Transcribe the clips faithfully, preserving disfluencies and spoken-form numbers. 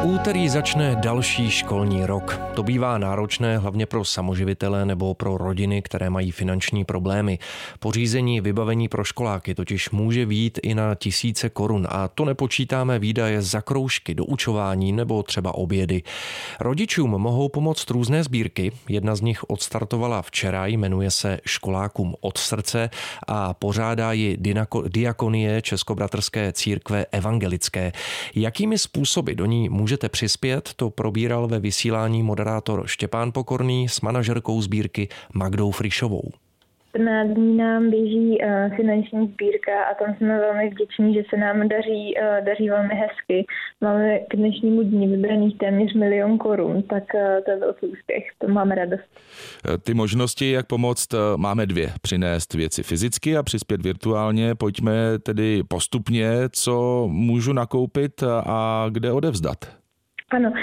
Úterý začne další školní rok. To bývá náročné hlavně pro samoživitele nebo pro rodiny, které mají finanční problémy. Pořízení vybavení pro školáky totiž může vyjít i na tisíce korun a to nepočítáme výdaje za kroužky, doučování nebo třeba obědy. Rodičům mohou pomoct různé sbírky. Jedna z nich odstartovala včera, jmenuje se Školákům od srdce a pořádá ji Diakonie Českobratrské církve evangelické. Jakými způsoby do ní můžete přispět, to probíral ve vysílání moderátor Štěpán Pokorný s manažerkou sbírky Magdou Frišovou. čtrnáct dní nám běží uh, finanční sbírka a tam jsme velmi vděční, že se nám daří, uh, daří velmi hezky. Máme k dnešnímu dní vybraných téměř milion korun, tak uh, to je velký úspěch, to máme radost. Ty možnosti, jak pomoct, máme dvě. Přinést věci fyzicky a přispět virtuálně. Pojďme tedy postupně, co můžu nakoupit a kde odevzdat. Ano,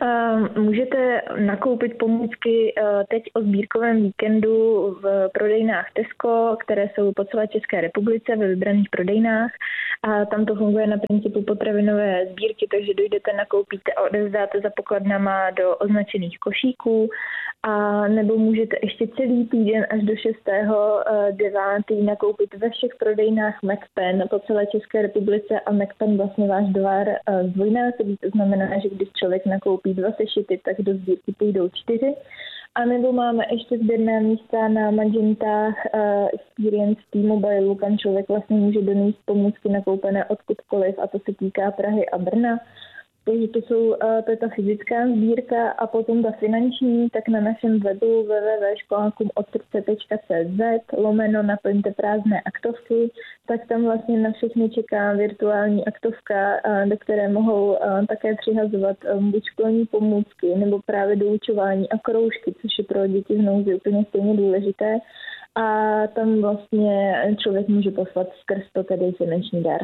můžete nakoupit pomůcky teď o sbírkovém víkendu v prodejnách Tesco, které jsou po celé České republice ve vybraných prodejnách. A tam to funguje na principu potravinové sbírky, takže dojdete, nakoupíte a odevzdáte za pokladnama do označených košíků. A nebo můžete ještě celý týden až do šestého devátého nakoupit ve všech prodejnách McPen po celé České republice a McPen vlastně váš dolar zdvojnásobí, to znamená, že když člověk nakoupí dva sešity, tak do sbírky půjdou čtyři. A nebo máme ještě sběrná místa na Magentách uh, Experience T-Mobile, kam člověk vlastně může donést pomůcky nakoupené odkudkoliv a to se týká Prahy a Brna. Takže to, jsou, to je ta fyzická sbírka a potom ta finanční, tak na našem webu w w w tečka školákům od srdce tečka c z lomeno naplňte prázdné aktovky, tak tam vlastně na všechny čeká virtuální aktovka, do které mohou také přihazovat buď školní pomůcky nebo právě doučování a kroužky, což je pro děti v nouzi úplně stejně důležité. A tam vlastně člověk může poslat skrz to tedy finanční dar.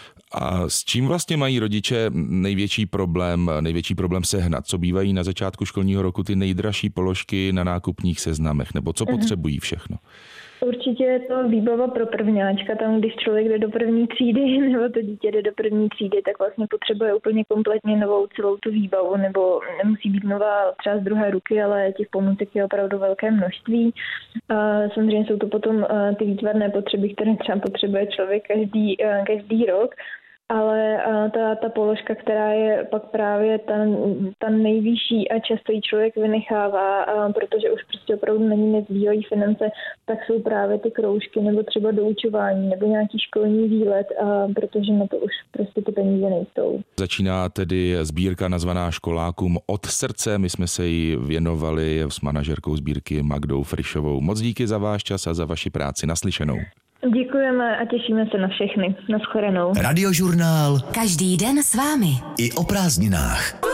A s čím vlastně mají rodiče největší problém, největší problém sehnat? Co bývají na začátku školního roku ty nejdražší položky na nákupních seznamech? Nebo co potřebují všechno? Určitě je to výbava pro prvňáčka, tam když člověk jde do první třídy nebo to dítě jde do první třídy, tak vlastně potřebuje úplně kompletně novou celou tu výbavu, nebo nemusí být nová třeba z druhé ruky, ale těch pomůcek je opravdu velké množství. A samozřejmě jsou to potom ty výtvarné potřeby, které třeba potřebuje člověk každý, každý rok. Ale ta, ta položka, která je pak právě ta, ta nejvyšší a často ji člověk vynechává, protože už prostě opravdu není nezbývají finance, tak jsou právě ty kroužky nebo třeba doučování nebo nějaký školní výlet, protože na to už prostě ty peníze nejsou. Začíná tedy sbírka nazvaná Školákům od srdce. My jsme se jí věnovali s manažerkou sbírky Magdou Frišovou. Moc díky za váš čas a za vaši práci. Naslyšenou. Děkujeme a těšíme se na všechny. Nashledanou. Radiožurnál. Každý den s vámi. I o prázdninách.